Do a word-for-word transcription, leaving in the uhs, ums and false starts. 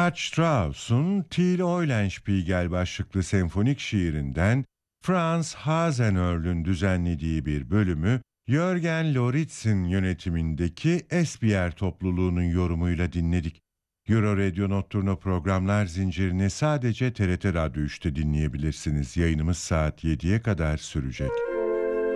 Richard Strauss'un Till Eulenspiegel başlıklı senfonik şiirinden Franz Hasenhörl'ün düzenlediği bir bölümü Jürgen Loritz'in yönetimindeki Esbier topluluğunun yorumuyla dinledik. Euro Radio Nocturno programlar zincirini sadece T R T Radyo üçte dinleyebilirsiniz. Yayınımız saat yediye kadar sürecek.